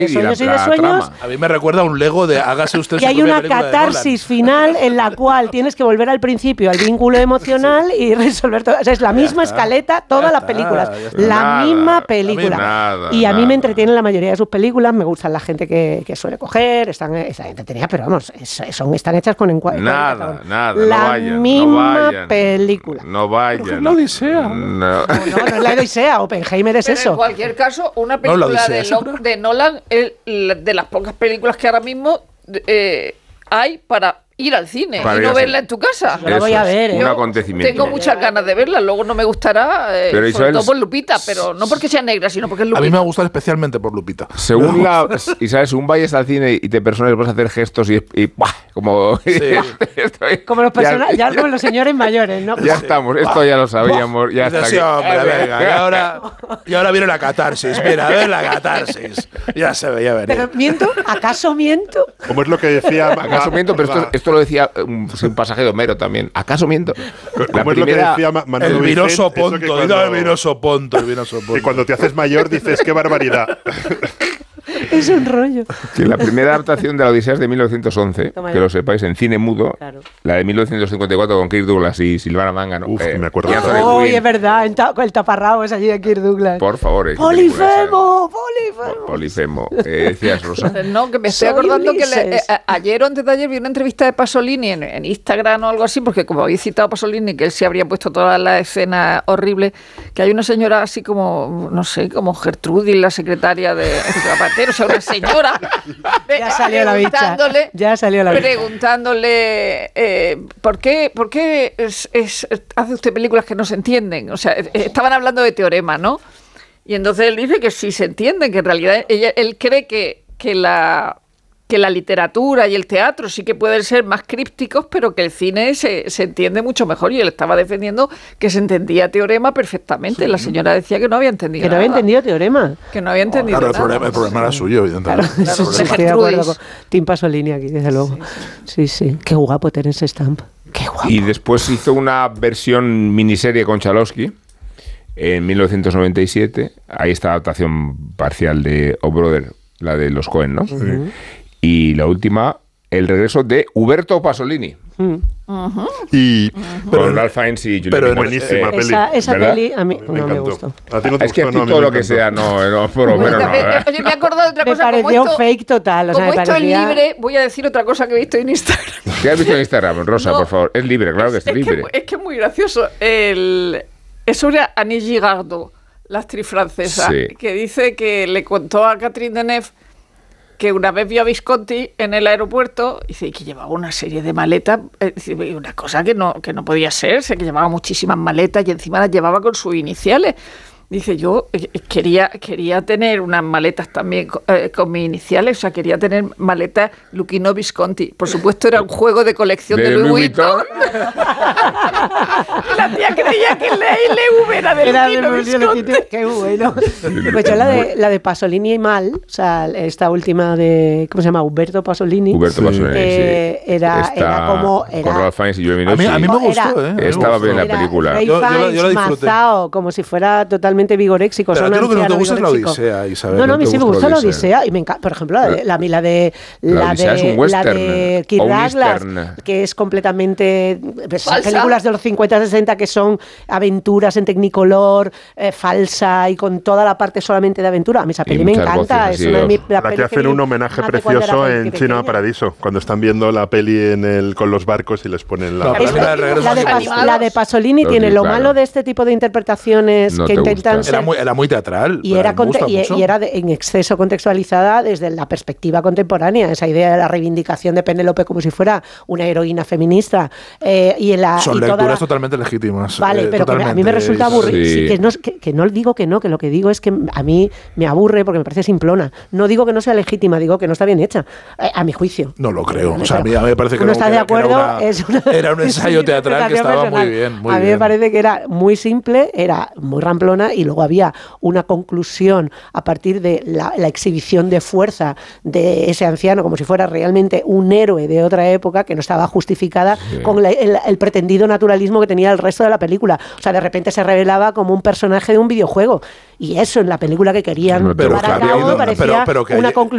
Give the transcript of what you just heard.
de sueños y de sueños. A mí me recuerda a un Lego de hágase usted que hay una catarsis final en la cual tienes que volver al principio, al vínculo emocional y resolver todo. O sea, es la misma escaleta, todas las películas. La misma película. Y a mí me entretienen la mayoría de sus películas. Me gustan la gente que suele coger. Están entretenidas, pero vamos, están hechas con encuadre. Nada. La misma película. No vayan. La Odisea. No es la Odisea. Oppenheimer es pero eso. En cualquier caso, una película de Nolan es de las pocas películas que ahora mismo hay para ir al cine y no verla en tu casa. Yo la voy a ver. Un acontecimiento. Tengo muchas ganas de verla, luego no me gustará, sobre todo por Lupita, pero no porque sea negra, sino porque es Lupita. A mí me va a gustar especialmente por Lupita. Según según vayas al cine y te personas vas a hacer gestos y ¡buah! Como... Sí. Como los personajes, ya como los señores mayores, ¿no? Ya estamos, esto ya lo sabíamos. Ya está. Sí, hombre, venga, y ahora viene la catarsis. Mira, a ver la catarsis. Ya se veía venir. Pero miento, ¿acaso miento? ¿Cómo es lo que decía? ¿Acaso miento? Pero esto lo decía un pasaje de Homero también. ¿Acaso miento? ¿Cómo es lo que decía Manuel el vinoso Vicent? ponto. El vinoso ponto. Y cuando te haces mayor dices, qué barbaridad. Es un rollo. Sí, la primera adaptación de la Odisea es de 1911, que lo sepáis, en cine mudo. Claro. La de 1954 con Kirk Douglas y Silvana Mangano. Uf, me acuerdo. Es verdad, con el taparrabo es allí de Kirk Douglas. Por favor. Polifemo. Decías, Rosa. No, que me estoy acordando que ayer o antes de ayer vi una entrevista de Pasolini en Instagram o algo así, porque como habéis citado a Pasolini, que él se habría puesto toda la escena horrible, que hay una señora así como, no sé, como Gertrudis, la secretaria de Zapatero, o sea, una señora ya salió la bicha. Preguntándole ¿por qué hace usted películas que no se entienden? O sea, estaban hablando de Teorema, ¿no? Y entonces él dice que sí se entiende, que en realidad él cree que la literatura y el teatro sí que pueden ser más crípticos, pero que el cine se entiende mucho mejor. Y él estaba defendiendo que se entendía Teorema perfectamente. Sí. La señora decía que no había entendido nada. Que no había entendido Teorema. Que no había entendido nada. El problema era suyo, evidentemente. Claro, estoy de acuerdo con Tim Pasolini aquí, desde luego. Sí. Qué guapo Terence Stamp. Qué guapo. Y después hizo una versión miniserie con Chalosky en 1997. Ahí está la adaptación parcial de O Brother, la de los Coen, ¿no? Uh-huh. Y la última, el regreso de Uberto Pasolini. Uh-huh. Con Ralph Fiennes y Juliette Pero buenísima peli. Esa peli a mí no me gustó. ¿A ti no te es que gustó? todo lo que sea, por lo menos no. Oye, me he acordado de otra cosa. Me pareció fake total. O sea, como esto es libre, voy a decir otra cosa que he visto en Instagram. ¿Qué has visto en Instagram, Rosa, por favor? Es libre, claro que es libre. Es que es muy gracioso. Es sobre Annie Girardot, la actriz francesa, que dice que le contó a Catherine Deneuve que una vez vio a Visconti en el aeropuerto y dice que llevaba una serie de maletas, una cosa que no podía ser, que llevaba muchísimas maletas y encima las llevaba con sus iniciales. Dice, yo quería tener unas maletas también con mis iniciales, o sea, quería tener maletas Luchino Visconti. Por supuesto, era un juego de colección de Louis Vuitton. La tía creía que la LV era de Luchino Visconti. Qué bueno. Pues yo la de Pasolini y mal, o sea, esta última de, ¿cómo se llama? Umberto Pasolini. Era como... Con Ralph Fiennes y Juliette Binoche. A mí me gustó, Estaba bien la película. Yo la disfruté. Como si fuera totalmente vigoréxico. Pero a ti lo que no te gusta es la Odisea, Isabel. No, a mí sí me gusta la Odisea. Y me encanta, por ejemplo, la de Kirk Douglas, que es completamente películas de los 50-60 que son aventuras en Technicolor, falsa y con toda la parte solamente de aventura. A mí esa peli me encanta. Es una de mis la que hacen un homenaje precioso en Chino a Paradiso, cuando están viendo la peli con los barcos y les ponen la de Pasolini tiene lo malo de este tipo de interpretaciones que intentan ser... Era muy teatral. Y era en exceso contextualizada desde la perspectiva contemporánea. Esa idea de la reivindicación de Penélope como si fuera una heroína feminista. Son lecturas totalmente legítimas. Vale, pero que a mí me resulta aburrido. Sí. Que no digo que no, que lo que digo es que a mí me aburre porque me parece simplona. No digo que no sea legítima, digo que no está bien hecha, a mi juicio. No lo creo. O sea, a mí me parece que no está de acuerdo. Era un ensayo teatral que estaba muy bien. A mí me parece que era muy simple, era muy ramplona y luego había una conclusión a partir de la exhibición de fuerza de ese anciano como si fuera realmente un héroe de otra época que no estaba justificada con el pretendido naturalismo que tenía el resto de la película. O sea, de repente se revelaba como un personaje de un videojuego y eso en la película que querían llevar a cabo me parecía una conclusión